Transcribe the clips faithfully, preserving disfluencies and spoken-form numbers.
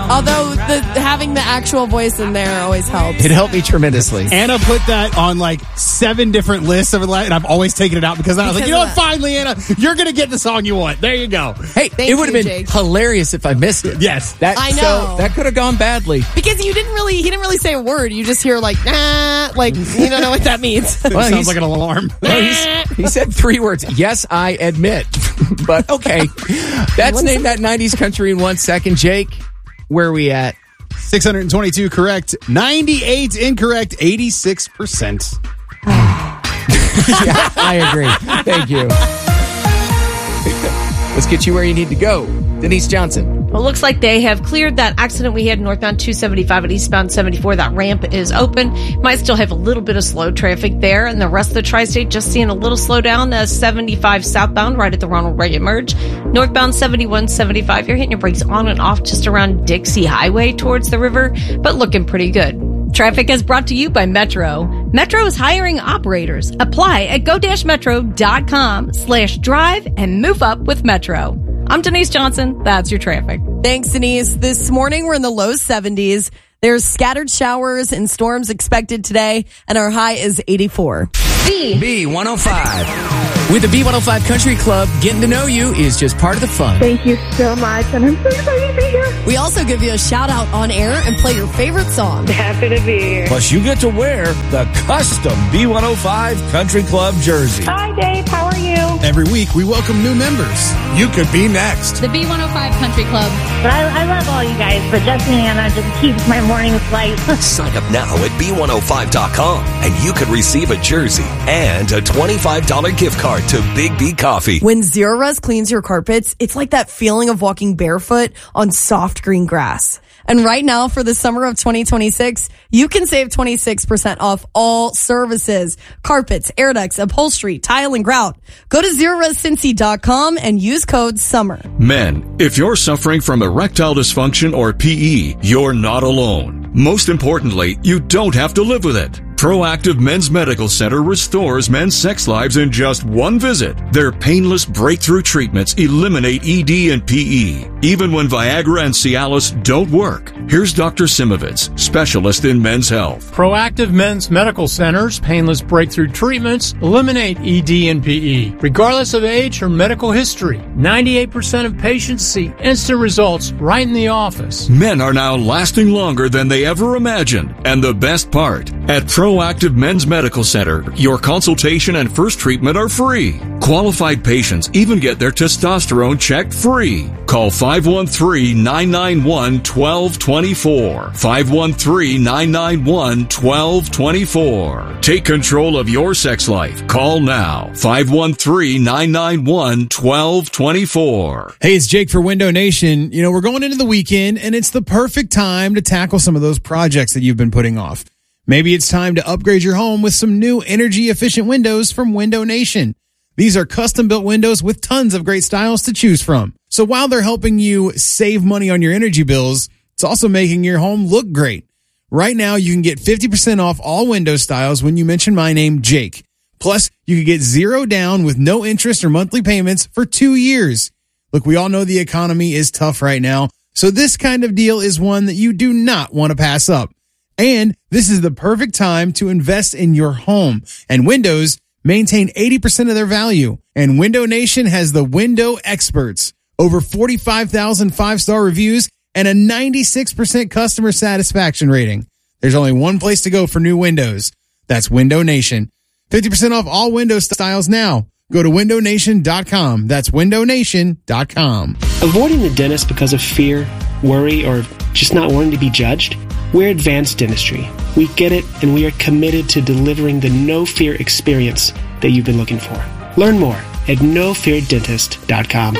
Although the, having the actual voice in there always helps. It helped me tremendously. Anna put that on like seven different lists over the last, and I've always taken it out because I was like, you know what, finally, Anna, you're going to get the song you want. There you go. Hey, Thank it would have you, been Jake. hilarious if I missed it. Yes. That, I know. So that could have gone badly. Because you didn't really, he didn't really say a word. You just hear like, nah, like, you don't know what that means. Well, Well, sounds he's- like an alarm. Well, he's- he said three words. Yes, I admit. But okay. That's Name That nineties Country in one second. Jake, where are we at? six hundred twenty-two correct, ninety-eight incorrect, eighty-six percent. Yeah, I agree. Thank you. Let's get you where you need to go. Denise Johnson. Well, it looks like they have cleared that accident we had northbound two seventy-five and eastbound seventy-four. That ramp is open. Might still have a little bit of slow traffic there. And the rest of the tri-state just seeing a little slowdown. Uh, seventy-five southbound right at the Ronald Reagan merge. Northbound seventy-one seventy-five. You're hitting your brakes on and off just around Dixie Highway towards the river, but looking pretty good. Traffic is brought to you by Metro. Metro is hiring operators. Apply at go-metro.com slash drive and move up with Metro. I'm Denise Johnson. That's your traffic. Thanks, Denise. This morning, we're in the low seventies. There's scattered showers and storms expected today, and our high is eighty-four. B. B one oh five. With the B one oh five Country Club, getting to know you is just part of the fun. Thank you so much, and I'm so excited to be here. We also give you a shout out on air and play your favorite song. Happy to be here. Plus, you get to wear the custom B one oh five Country Club jersey. Hi, Dave. How are you? Every week, we welcome new members. You could be next. The B one oh five Country Club. But I, I love all you guys, but Jesse and Anna just keeps my mornings light. Sign up now at B one oh five dot com and you could receive a jersey and a twenty-five dollars gift card to Big B Coffee. When Zero Rest cleans your carpets, it's like that feeling of walking barefoot on soft green grass. And right now, for the summer of twenty twenty-six, you can save twenty-six percent off all services. Carpets, air ducts, upholstery, tile, and grout. Go to zero rest cincy dot com and use code SUMMER. Men, if you're suffering from erectile dysfunction or P E, you're not alone. Most importantly, you don't have to live with it. Proactive Men's Medical Center restores men's sex lives in just one visit. Their painless breakthrough treatments eliminate E D and P E, even when Viagra and Cialis don't work. Here's Doctor Simovitz, specialist in men's health. Proactive Men's Medical Center's painless breakthrough treatments eliminate E D and P E, regardless of age or medical history. ninety-eight percent of patients see instant results right in the office. Men are now lasting longer than they ever imagined. And the best part, at Proactive Men's Medical Center, your consultation and first treatment are free. Qualified patients even get their testosterone checked free. Call five one three, nine nine one, one two two four. five one three, nine nine one, one two two four. Take control of your sex life. Call now. five one three, nine nine one, one two two four. Hey, it's Jake for Window Nation. You know, we're going into the weekend, and it's the perfect time to tackle some of those projects that you've been putting off. Maybe it's time to upgrade your home with some new energy-efficient windows from Window Nation. These are custom-built windows with tons of great styles to choose from. So while they're helping you save money on your energy bills, it's also making your home look great. Right now, you can get fifty percent off all window styles when you mention my name, Jake. Plus, you can get zero down with no interest or monthly payments for two years. Look, we all know the economy is tough right now, so this kind of deal is one that you do not want to pass up. And this is the perfect time to invest in your home. And windows maintain eighty percent of their value. And Window Nation has the window experts. Over forty-five thousand five-star reviews and a ninety-six percent customer satisfaction rating. There's only one place to go for new windows. That's Window Nation. fifty percent off all window styles now. Go to window nation dot com. That's window nation dot com. Avoiding the dentist because of fear, worry, or just not wanting to be judged? We're Advanced Dentistry. We get it, and we are committed to delivering the no-fear experience that you've been looking for. Learn more at no fear dentist dot com.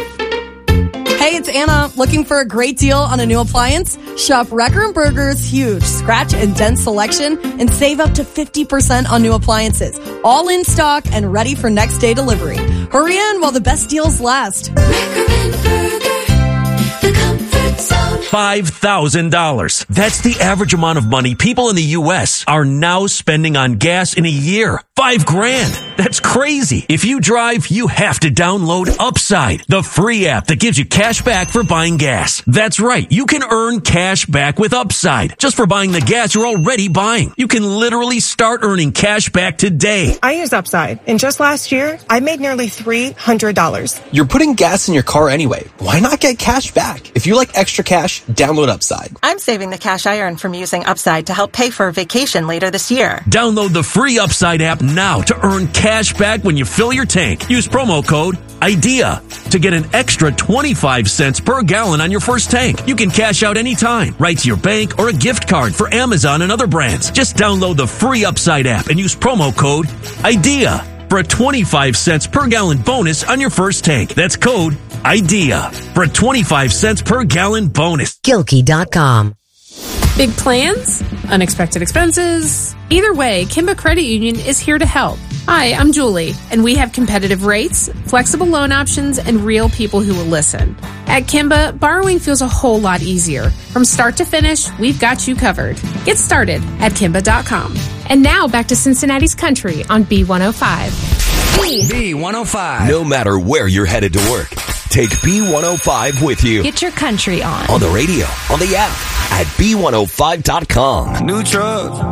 Hey, it's Anna. Looking for a great deal on a new appliance? Shop Wrecker and Burger's huge scratch and dent selection and save up to fifty percent on new appliances. All in stock and ready for next day delivery. Hurry in while the best deals last. Wrecker and Burger, the comfort zone. five thousand dollars. That's the average amount of money people in the U S are now spending on gas in a year. Five grand. That's crazy. If you drive, you have to download Upside, the free app that gives you cash back for buying gas. That's right. You can earn cash back with Upside just for buying the gas you're already buying. You can literally start earning cash back today. I use Upside, and just last year, I made nearly three hundred dollars. You're putting gas in your car anyway. Why not get cash back? If you like extra cash, download Upside. I'm saving the cash I earn from using Upside to help pay for a vacation later this year. Download the free Upside app now to earn cash back when you fill your tank. Use promo code IDEA to get an extra twenty-five cents per gallon on your first tank. You can cash out anytime, right to your bank or a gift card for Amazon and other brands. Just download the free Upside app and use promo code IDEA for a twenty-five cents per gallon bonus on your first tank. That's code IDEA for a twenty-five cents per gallon bonus. Gilkey dot com. Big plans? Unexpected expenses? Either way, Kimba Credit Union is here to help. Hi, I'm Julie, and we have competitive rates, flexible loan options, and real people who will listen. At Kimba, borrowing feels a whole lot easier. From start to finish, we've got you covered. Get started at Kimba dot com. And now back to Cincinnati's Country on B one oh five. B one oh five. No matter where you're headed to work, take B one oh five with you. Get your country on. On the radio, on the app, at B one oh five dot com. New truck.